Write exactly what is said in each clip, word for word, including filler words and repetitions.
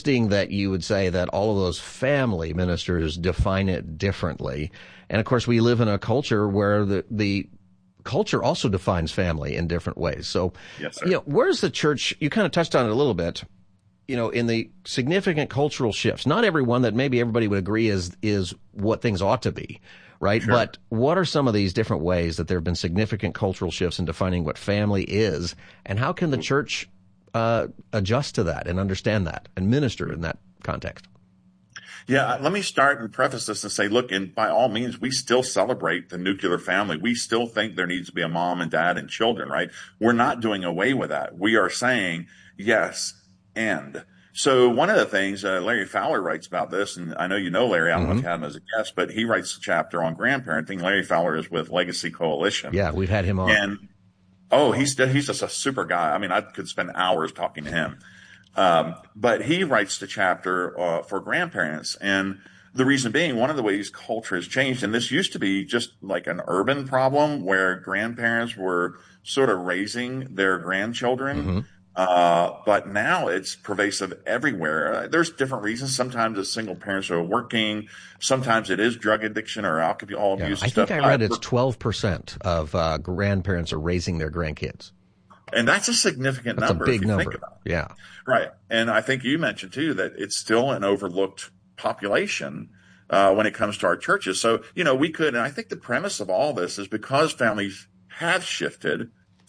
interesting that you would say that all of those family ministers define it differently. And of course, we live in a culture where the, the culture also defines family in different ways. So, yes, sir. You know, where's the church? You kind of touched on it a little bit. You know, in the significant cultural shifts, not everyone that maybe everybody would agree is is what things ought to be, right? Sure. But what are some of these different ways that there have been significant cultural shifts in defining what family is, and how can the church uh, adjust to that and understand that and minister in that context? Yeah, let me start and preface this and say, look, and by all means, we still celebrate the nuclear family. We still think there needs to be a mom and dad and children, right? We're not doing away with that. We are saying, yes, and. So one of the things, uh, Larry Fowler writes about this, and I know you know Larry, I don't mm-hmm. know if you had him as a guest, but he writes a chapter on grandparenting. Larry Fowler is with Legacy Coalition. Yeah, we've had him on. And, oh, he's, he's just a super guy. I mean, I could spend hours talking to him. Um, but he writes the chapter uh, for grandparents. And the reason being, one of the ways culture has changed, and this used to be just like an urban problem where grandparents were sort of raising their grandchildren. Mm-hmm. Uh, but now it's pervasive everywhere. Uh, there's different reasons. Sometimes it's single parents are working. Sometimes it is drug addiction or alcohol yeah, abuse. I stuff. think I read it's twelve percent of uh, grandparents are raising their grandkids. And that's a significant that's number. That's a big if you number. Think about it. Yeah. Right. And I think you mentioned too that it's still an overlooked population uh, when it comes to our churches. So, you know, we could, and I think the premise of all this is because families have shifted,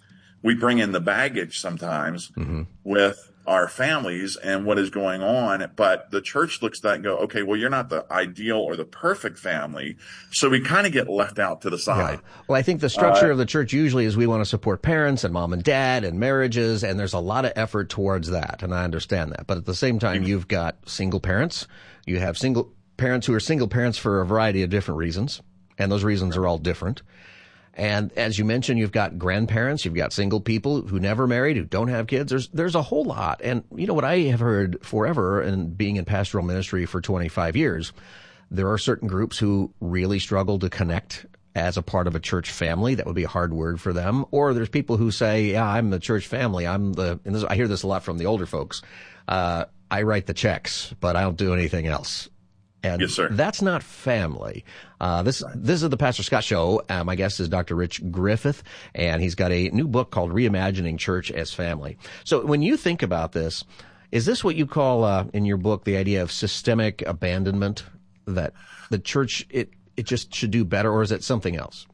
we bring in the baggage sometimes mm-hmm. with our families and what is going on. But the church looks at that and go, okay, well, you're not the ideal or the perfect family. So we kind of get left out to the side. Yeah. Well, I think the structure uh, of the church usually is we want to support parents and mom and dad and marriages. And there's a lot of effort towards that. And I understand that. But at the same time, mm-hmm. you've got single parents. You have single parents who are single parents for a variety of different reasons. And those reasons are all different. And as you mentioned, you've got grandparents, you've got single people who never married, who don't have kids. There's there's a whole lot. And you know what I have heard forever, and being in pastoral ministry for twenty-five years, there are certain groups who really struggle to connect as a part of a church family. That would be a hard word for them. Or there's people who say, yeah, I'm the church family. I'm the, and this, I hear this a lot from the older folks. Uh, I write the checks, but I don't do anything else. And yes, sir. That's not family. Uh, this, right. this is the Pastor Scott Show. Uh, my guest is Doctor Rich Griffith, and he's got a new book called Reimagining Church as Family. So when you think about this, is this what you call, uh, in your book, the idea of systemic abandonment, that the church, it, it just should do better, or is it something else?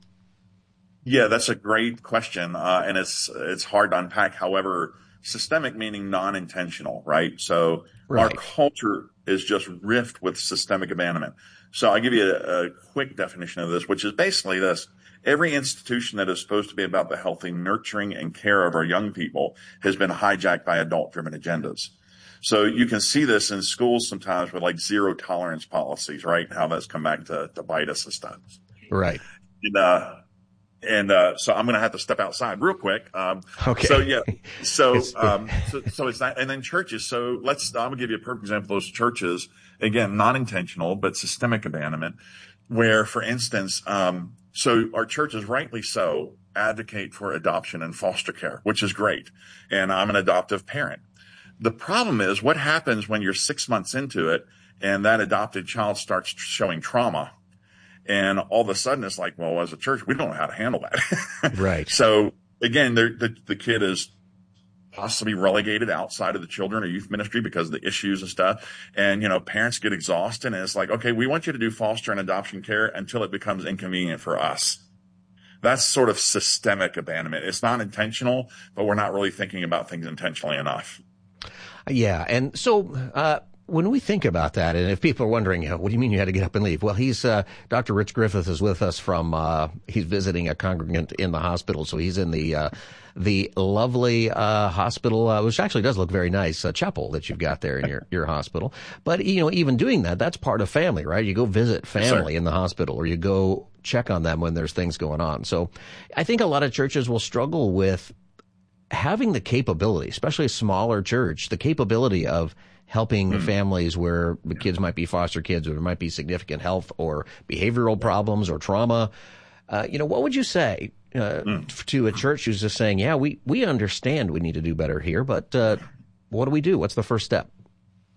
Yeah, that's a great question. Uh, and it's, it's hard to unpack. However, systemic meaning non-intentional, right? So right. our culture is just rift with systemic abandonment. So I'll give you a, a quick definition of this, which is basically this. Every institution that is supposed to be about the healthy nurturing and care of our young people has been hijacked by adult-driven agendas. So you can see this in schools sometimes with like zero tolerance policies, right? How that's come back to, to bite us and stuff. Right. And, uh, And, uh, so I'm going to have to step outside real quick. Um, okay. So yeah, so, um, so, so it's not, and then churches. So let's, I'm going to give you a perfect example of those churches. Again, not intentional, but systemic abandonment, where, for instance, um, so our churches, rightly so, advocate for adoption and foster care, which is great. And I'm an adoptive parent. The problem is what happens when you're six months into it and that adopted child starts showing trauma. And all of a sudden it's like, well, as a church, we don't know how to handle that. Right. So again, the, the kid is possibly relegated outside of the children or youth ministry because of the issues and stuff. And, you know, parents get exhausted and it's like, okay, we want you to do foster and adoption care until it becomes inconvenient for us. That's sort of systemic abandonment. It's not intentional, but we're not really thinking about things intentionally enough. Yeah. And so, uh, when we think about that, and if people are wondering, what do you mean you had to get up and leave? Well, he's, uh, Doctor Rich Griffith is with us from, uh, he's visiting a congregant in the hospital. So he's in the, uh, the lovely, uh, hospital, uh, which actually does look very nice, uh, chapel that you've got there in your, your hospital. But, you know, even doing that, that's part of family, right? You go visit family yes, in the hospital, or you go check on them when there's things going on. So I think a lot of churches will struggle with having the capability, especially a smaller church, the capability of helping mm. families where the kids might be foster kids, or there might be significant health or behavioral problems or trauma. Uh, you know, what would you say uh, mm. to a church who's just saying, yeah, we, we understand we need to do better here, but uh, what do we do? What's the first step?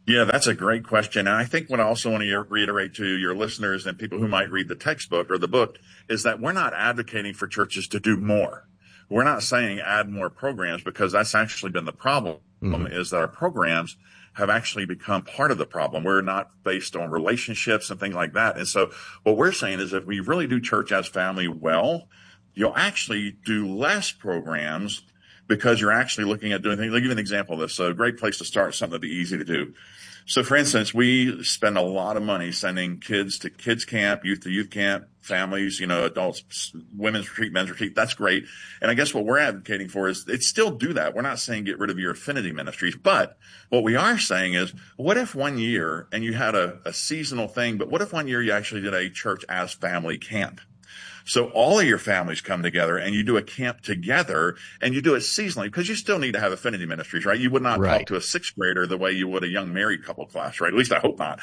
Yeah, that's a great question. And I think what I also want to reiterate to your listeners and people who might read the textbook or the book is that we're not advocating for churches to do more. We're not saying add more programs, because that's actually been the problem, mm-hmm. is that our programs have actually become part of the problem. We're not based on relationships and things like that. And so what we're saying is if we really do church as family well, you'll actually do less programs, because you're actually looking at doing things. I'll give you an example of this. So a great place to start, something that'd be easy to do. So for instance, we spend a lot of money sending kids to kids camp, youth to youth camp, families, you know, adults, women's retreat, men's retreat. That's great. And I guess what we're advocating for is it's still do that. We're not saying get rid of your affinity ministries, but what we are saying is, what if one year, and you had a, a seasonal thing, but what if one year you actually did a church as family camp? So all of your families come together and you do a camp together, and you do it seasonally, because you still need to have affinity ministries, right? You would not right. talk to a sixth grader the way you would a young married couple class, right? At least I hope not.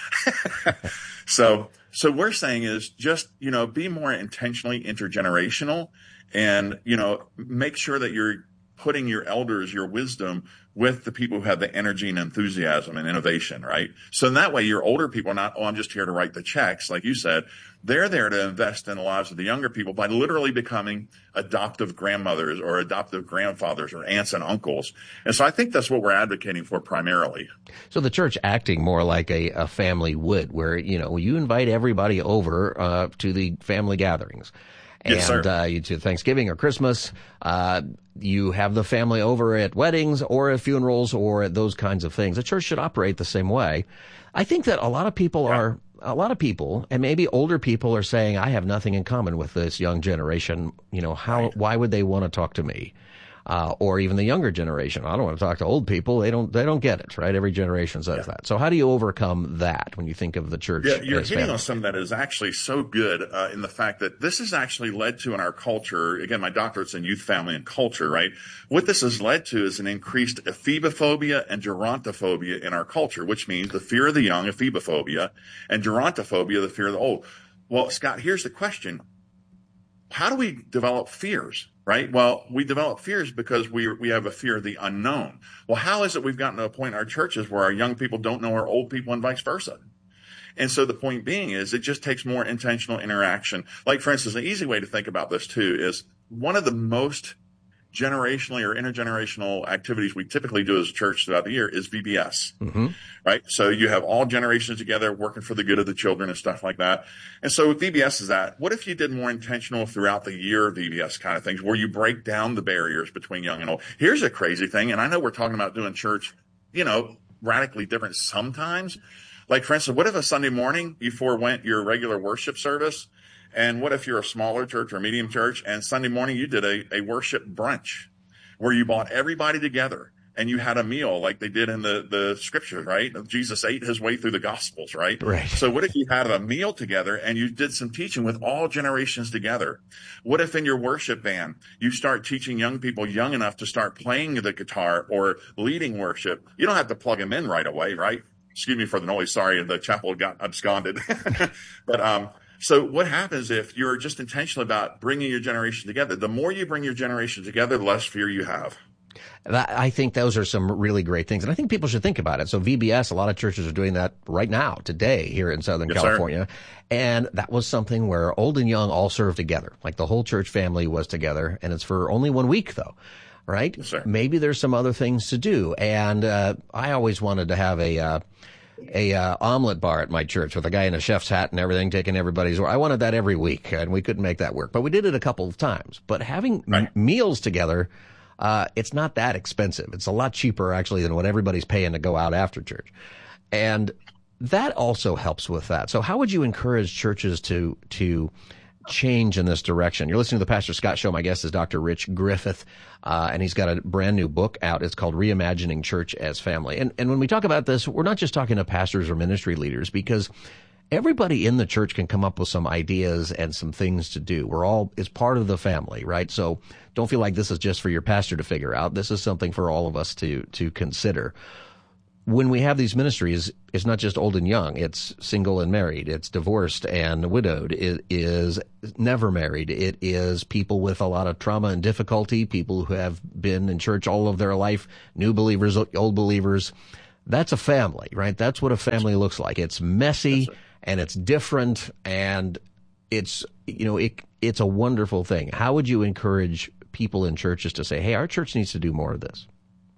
so, so we're saying is just, you know, be more intentionally intergenerational, and, you know, make sure that you're putting your elders, your wisdom, with the people who have the energy and enthusiasm and innovation, right? So in that way, your older people are not, oh, I'm just here to write the checks, like you said. They're there to invest in the lives of the younger people by literally becoming adoptive grandmothers or adoptive grandfathers or aunts and uncles. And so I think that's what we're advocating for primarily. So the church acting more like a, a family would, where, you know, you invite everybody over uh, to the family gatherings. And yes, sir. uh, you to Thanksgiving or Christmas, uh, you have the family over at weddings or at funerals or at those kinds of things. The church should operate the same way. I think that a lot of people yeah. are, a lot of people, and maybe older people, are saying, I have nothing in common with this young generation. You know, how, right. why would they want to talk to me? Uh, or even the younger generation. I don't want to talk to old people. They don't, they don't get it, right? Every generation says yeah. that. So how do you overcome that when you think of the church? Yeah, you're hitting family? on something that is actually so good uh, in the fact that this has actually led to in our culture, again, my doctorate's in youth, family, and culture, right? What this has led to is an increased ephebophobia and gerontophobia in our culture, which means the fear of the young, ephebophobia, and gerontophobia, the fear of the old. Well, Scott, here's the question. How do we develop fears? Right? Well, we develop fears because we we have a fear of the unknown. Well, how is it we've gotten to a point in our churches where our young people don't know our old people and vice versa? And so the point being is it just takes more intentional interaction. Like, for instance, an easy way to think about this too is one of the most generationally or intergenerational activities we typically do as a church throughout the year is V B S, mm-hmm. right? So you have all generations together working for the good of the children and stuff like that. And so V B S is that. What if you did more intentional throughout the year V B S kind of things where you break down the barriers between young and old? Here's a crazy thing, and I know we're talking about doing church, you know, radically different sometimes. Like, for instance, what if a Sunday morning you forewent your regular worship service? And what if you're a smaller church or a medium church, and Sunday morning you did a, a worship brunch where you brought everybody together and you had a meal like they did in the, the scriptures, right? Jesus ate his way through the Gospels, right? Right. So what if you had a meal together and you did some teaching with all generations together? What if in your worship band you start teaching young people young enough to start playing the guitar or leading worship? You don't have to plug them in right away, right? Excuse me for the noise. Sorry, the chapel got absconded. But, um, so what happens if you're just intentional about bringing your generation together? The more you bring your generation together, the less fear you have. I think those are some really great things, and I think people should think about it. So V B S, a lot of churches are doing that right now, today, here in Southern yes, California. Sir. And that was something where old and young all served together. Like the whole church family was together, and it's for only one week, though. Right? Yes, sir. Maybe there's some other things to do. And uh, I always wanted to have a... Uh, a uh, omelet bar at my church with a guy in a chef's hat and everything taking everybody's order. I wanted that every week, and we couldn't make that work. But we did it a couple of times. But having right. m- meals together, uh, it's not that expensive. It's a lot cheaper, actually, than what everybody's paying to go out after church. And that also helps with that. So how would you encourage churches to to change in this direction? You're listening to the Pastor Scott Show. My guest is Doctor Rich Griffith, uh, and he's got a brand new book out. It's called Reimagining Church as Family. And, and when we talk about this, we're not just talking to pastors or ministry leaders, because everybody in the church can come up with some ideas and some things to do. We're all, it's part of the family, right? So don't feel like this is just for your pastor to figure out. This is something for all of us to, to consider. When we have these ministries, it's not just old and young. It's single and married. It's divorced and widowed. It is never married. It is people with a lot of trauma and difficulty, people who have been in church all of their life, new believers, old believers. That's a family, right? That's what a family looks like. It's messy and it's different, and it's, you know, it, it's a wonderful thing. How would you encourage people in churches to say, hey, our church needs to do more of this?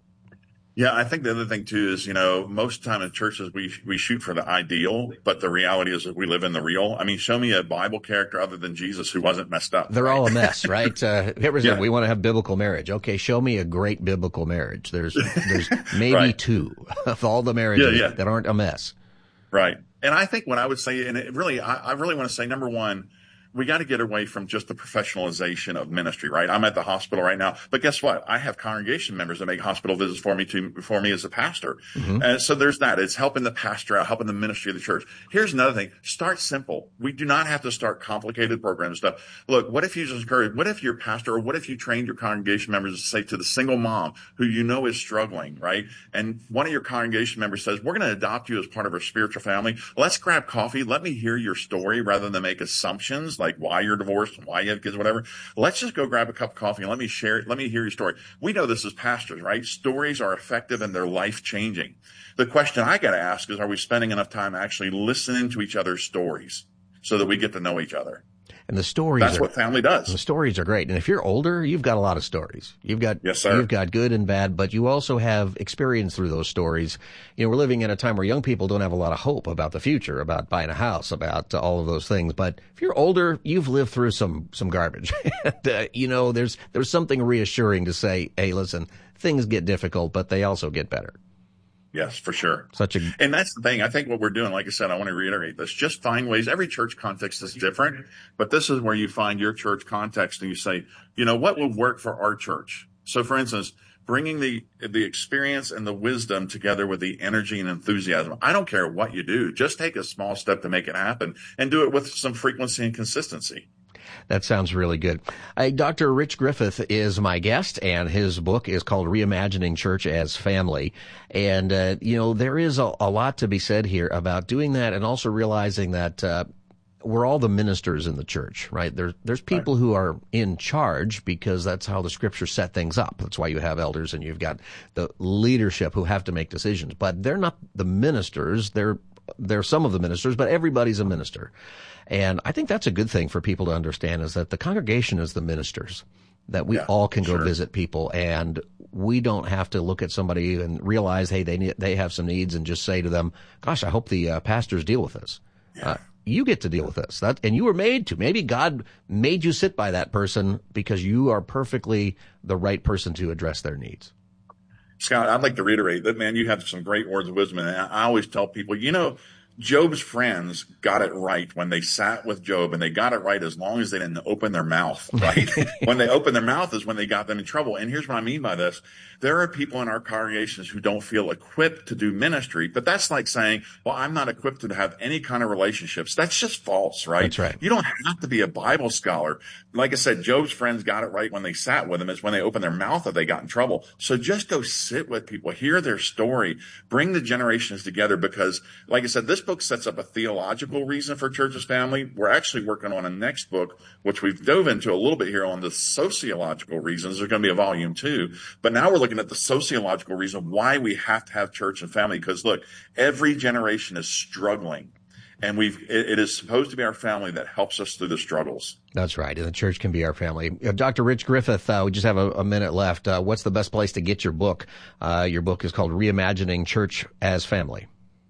Yeah, I think the other thing too is, you know, most of the time in churches we we shoot for the ideal, but the reality is that we live in the real. I mean, show me a Bible character other than Jesus who wasn't messed up. They're right? all a mess, right? Uh, yeah. We want to have biblical marriage. Okay, show me a great biblical marriage. There's there's maybe right. two of all the marriages yeah, yeah. that aren't a mess. Right. And I think what I would say, and it really, I, I really want to say, number one, we got to get away from just the professionalization of ministry, right? I'm at the hospital right now, but guess what? I have congregation members that make hospital visits for me to, for me as a pastor. Mm-hmm. And so there's that. It's helping the pastor out, helping the ministry of the church. Here's another thing. Start simple. We do not have to start complicated programs stuff. Look, what if you just encourage, what if your pastor, or what if you trained your congregation members to say to the single mom who you know is struggling, right? And one of your congregation members says, we're going to adopt you as part of our spiritual family. Let's grab coffee. Let me hear your story rather than make assumptions like why you're divorced and why you have kids, whatever. Let's just go grab a cup of coffee and let me share it. Let me hear your story. We know this as pastors, right? Stories are effective and they're life changing. The question I got to ask is, are we spending enough time actually listening to each other's stories so that we get to know each other? And the stories That's are, what family does. The stories are great. And if you're older, you've got a lot of stories. You've got, yes, sir. You've got good and bad, but you also have experience through those stories. You know, we're living in a time where young people don't have a lot of hope about the future, about buying a house, about uh, all of those things. But if you're older, you've lived through some, some garbage. and, uh, you know, there's, there's something reassuring to say, hey, listen, things get difficult, but they also get better. Yes, for sure. Such a, and that's the thing. I think what we're doing, like I said, I want to reiterate this, just find ways. Every church context is different, but this is where you find your church context and you say, you know, what would work for our church? So for instance, bringing the, the experience and the wisdom together with the energy and enthusiasm. I don't care what you do. Just take a small step to make it happen and do it with some frequency and consistency. That sounds really good. Uh, Doctor Rich Griffith is my guest, and his book is called Reimagining Church as Family. And, uh, you know, there is a, a lot to be said here about doing that and also realizing that uh, we're all the ministers in the church, right? There, there's people right. who are in charge because that's how the scripture set things up. That's why you have elders and you've got the leadership who have to make decisions. But they're not the ministers. They're, they're some of the ministers, but everybody's a minister. And I think that's a good thing for people to understand, is that the congregation is the ministers, that we yeah, all can go sure. visit people, and we don't have to look at somebody and realize, hey, they need, they have some needs, and just say to them, gosh, I hope the uh, pastors deal with this. Yeah. Uh, you get to deal with this. That, and you were made to. Maybe God made you sit by that person because you are perfectly the right person to address their needs. Scott, I'd like to reiterate that, man, you have some great words of wisdom. And I always tell people, you know, Job's friends got it right when they sat with Job, and they got it right as long as they didn't open their mouth, right? When they opened their mouth is when they got them in trouble. And here's what I mean by this. There are people in our congregations who don't feel equipped to do ministry, but that's like saying, well, I'm not equipped to have any kind of relationships. That's just false, right? That's right. You don't have to be a Bible scholar. Like I said, Job's friends got it right when they sat with him. It's when they opened their mouth that they got in trouble. So just go sit with people, hear their story, bring the generations together, because like I said, this book sets up a theological reason for church as family. We're actually working on a next book, which we've dove into a little bit here on the sociological reasons. There's going to be a volume two, but now we're looking at the sociological reason why we have to have church and family. Because look, every generation is struggling, and we've, it, it is supposed to be our family that helps us through the struggles. That's right. And the church can be our family. Uh, Doctor Rich Griffith, uh, we just have a, a minute left. Uh, what's the best place to get your book? Uh, your book is called Reimagining Church as Family.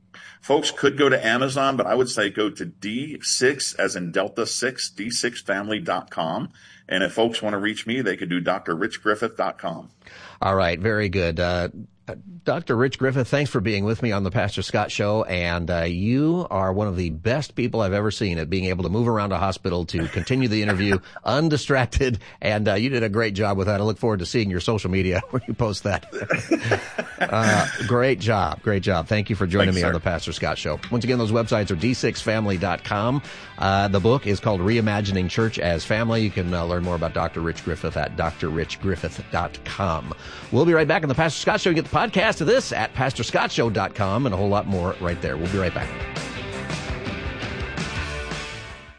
Folks could go to Amazon, but I would say go to D six, as in Delta six, D six family dot com. And if folks want to reach me, they could do D R rich griffith dot com. All right. Very good. Uh, Doctor Rich Griffith, thanks for being with me on the Pastor Scott Show. And uh, you are one of the best people I've ever seen at being able to move around a hospital to continue the interview undistracted. And uh, you did a great job with that. I look forward to seeing your social media where you post that. uh, great job. Great job. Thank you for joining Thanks, me sir. on the Pastor Scott Show. Once again, those websites are D six family dot com. Uh, the book is called Reimagining Church as Family. You can uh, learn more about Doctor Rich Griffith at D R rich griffith dot com. We'll be right back on the Pastor Scott Show. You get the podcast of this at pastor scott show dot com and a whole lot more right there. We'll be right back.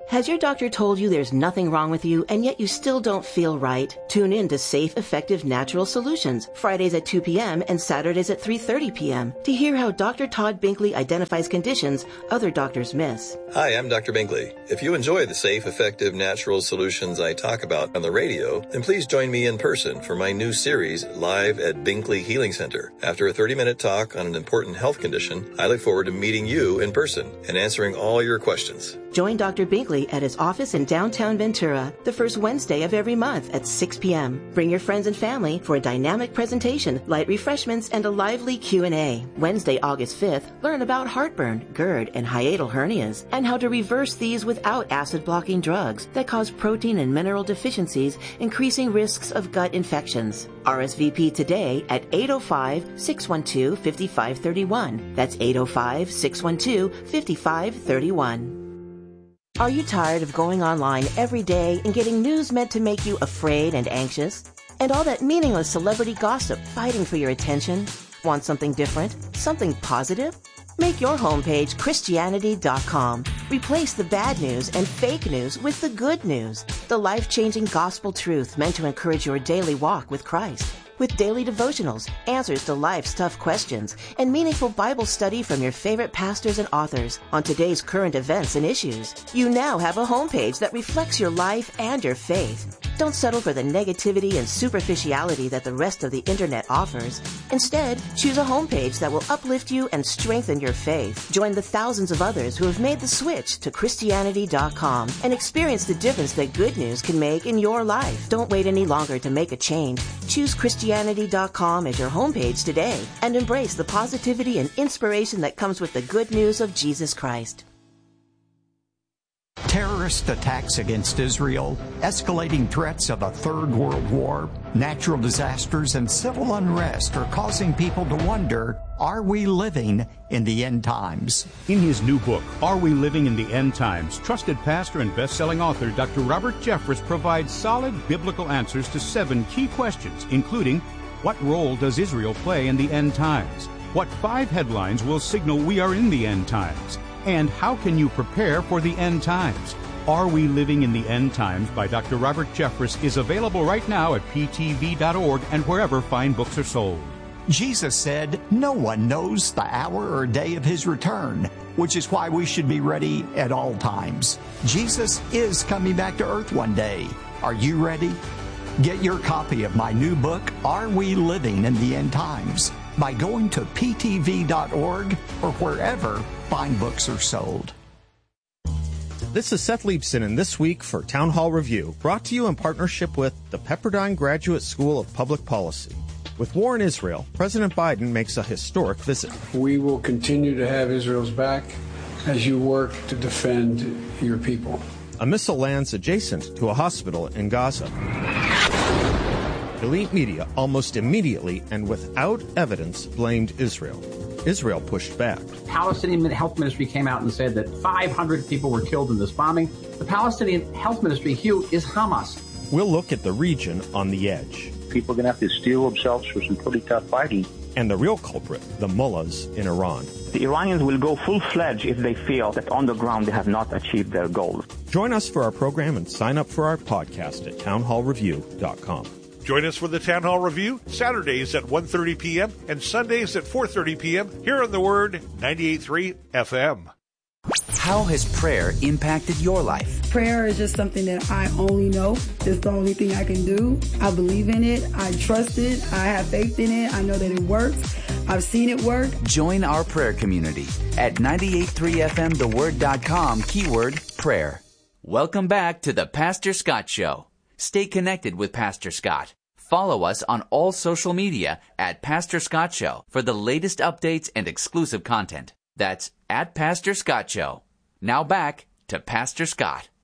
Has your doctor told you there's nothing wrong with you and yet you still don't feel right? Tune in to Safe, Effective Natural Solutions, Fridays at two p.m. and Saturdays at three thirty p.m. to hear how Doctor Todd Binkley identifies conditions other doctors miss. Hi, I'm Doctor Binkley. If you enjoy the safe, effective, natural solutions I talk about on the radio, then please join me in person for my new series, Live at Binkley Healing Center. After a thirty-minute talk on an important health condition, I look forward to meeting you in person and answering all your questions. Join Doctor Binkley at his office in downtown Ventura the first Wednesday of every month at six p.m. Bring your friends and family for a dynamic presentation, light refreshments, and a lively Q and A. Wednesday, August fifth, learn about heartburn, GERD, and hiatal hernias, and how to reverse these without acid-blocking drugs that cause protein and mineral deficiencies, increasing risks of gut infections. R S V P today at eight oh five, six one two, five five three one. That's eight oh five, six one two, five five three one. Are you tired of going online every day and getting news meant to make you afraid and anxious? And all that meaningless celebrity gossip fighting for your attention? Want something different? Something positive? Make your homepage Christianity dot com. Replace the bad news and fake news with the good news. The life-changing gospel truth meant to encourage your daily walk with Christ. With daily devotionals, answers to life's tough questions, and meaningful Bible study from your favorite pastors and authors on today's current events and issues. You now have a homepage that reflects your life and your faith. Don't settle for the negativity and superficiality that the rest of the internet offers. Instead, choose a homepage that will uplift you and strengthen your faith. Join the thousands of others who have made the switch to Christianity dot com and experience the difference that good news can make in your life. Don't wait any longer to make a change. Choose Christianity dot com as your homepage today and embrace the positivity and inspiration that comes with the good news of Jesus Christ. Terrorist attacks against Israel, escalating threats of a third world war, natural disasters, and civil unrest are causing people to wonder, are we living in the end times? In his new book, Are We Living in the End Times?, trusted pastor and best-selling author Doctor Robert Jeffress provides solid biblical answers to seven key questions, including, what role does Israel play in the end times? What five headlines will signal we are in the end times? And how can you prepare for the end times? Are We Living in the End Times by Doctor Robert Jeffress is available right now at p t v dot org and wherever fine books are sold. Jesus said, no one knows the hour or day of his return, which is why we should be ready at all times. Jesus is coming back to earth one day. Are you ready? Get your copy of my new book, Are We Living in the End Times, by going to p t v dot org or wherever fine books are sold. This is Seth Leibson, and this week for Town Hall Review, brought to you in partnership with the Pepperdine Graduate School of Public Policy. With war in Israel, President Biden makes a historic visit. We will continue to have Israel's back as you work to defend your people. A missile lands adjacent to a hospital in Gaza. Elite media almost immediately and without evidence blamed Israel. Israel pushed back. Palestinian Health Ministry came out and said that five hundred people were killed in this bombing. The Palestinian Health Ministry, Hugh, is Hamas. We'll look at the region on the edge. People are going to have to steel themselves for some pretty tough fighting. And the real culprit, the mullahs in Iran. The Iranians will go full-fledged if they feel that on the ground they have not achieved their goals. Join us for our program and sign up for our podcast at town hall review dot com. Join us for the Town Hall Review, Saturdays at one thirty p.m. and Sundays at four thirty p.m. here on The Word ninety-eight point three F M. How has prayer impacted your life? Prayer is just something that I only know. It's the only thing I can do. I believe in it. I trust it. I have faith in it. I know that it works. I've seen it work. Join our prayer community at ninety-eight point three F M the word dot com, keyword prayer. Welcome back to the Pastor Scott Show. Stay connected with Pastor Scott. Follow us on all social media at Pastor Scott Show for the latest updates and exclusive content. That's at Pastor Scott Show. Now back to Pastor Scott.